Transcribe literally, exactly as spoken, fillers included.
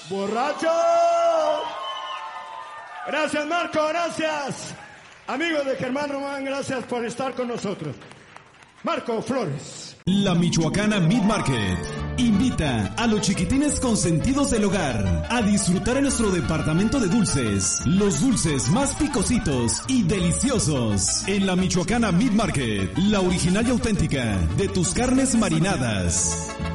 borracho. Gracias, Marco, gracias. Amigos de Germán Román, gracias por estar con nosotros. Marco Flores. La Michoacana Meat Market invita a los chiquitines consentidos del hogar a disfrutar en nuestro departamento de dulces, los dulces más picositos y deliciosos. En la Michoacana Meat Market, la original y auténtica de tus carnes marinadas.